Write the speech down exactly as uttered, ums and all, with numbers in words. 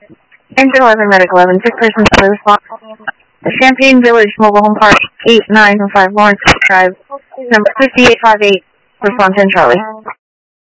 Engine eleven, Medic eleven, sick person to response. The Champaign Village Mobile Home Park, eight nine five Lawrence Drive, number fifty-eight five eight, response ten Charlie.